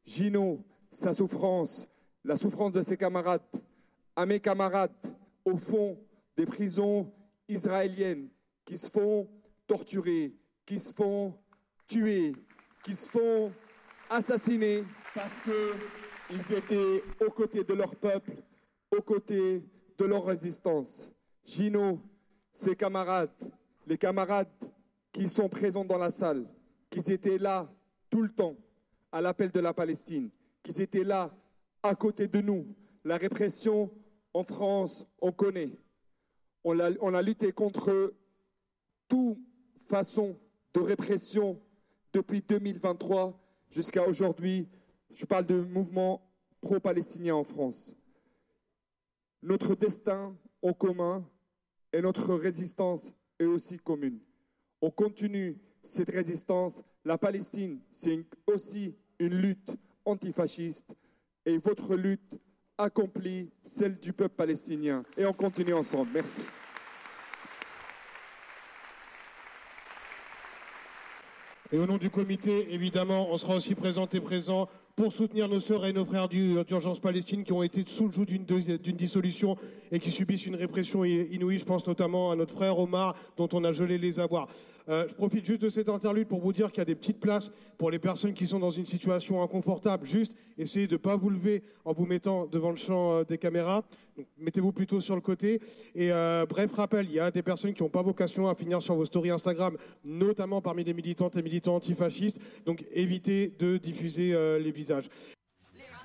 Gino, sa souffrance, la souffrance de ses camarades, à mes camarades au fond des prisons israéliennes qui se font torturer, qui se font tuer, qui se font assassiner parce qu'ils étaient aux côtés de leur peuple, aux côtés de leur résistance. Gino, ses camarades, les camarades qui sont présents dans la salle, qui étaient là tout le temps à l'appel de la Palestine, qui étaient là à côté de nous. La répression en France, on connaît. On a lutté contre toute façon de répression depuis 2023 jusqu'à aujourd'hui. Je parle de mouvement pro-palestinien en France. Notre destin en commun et notre résistance est aussi commune. On continue cette résistance. La Palestine, c'est aussi une lutte antifasciste et votre lutte accomplit celle du peuple palestinien. Et on continue ensemble. Merci. Et au nom du comité, évidemment, on sera aussi présent pour soutenir nos sœurs et nos frères d'Urgence Palestine qui ont été sous le joug d'une dissolution et qui subissent une répression inouïe. Je pense notamment à notre frère Omar, dont on a gelé les avoirs. Je profite juste de cette interlude pour vous dire qu'il y a des petites places pour les personnes qui sont dans une situation inconfortable. Juste essayez de ne pas vous lever en vous mettant devant le champ des caméras. Donc, mettez-vous plutôt sur le côté. Et bref rappel, il y a des personnes qui n'ont pas vocation à finir sur vos stories Instagram, notamment parmi les militantes et militants antifascistes. Donc évitez de diffuser les visages.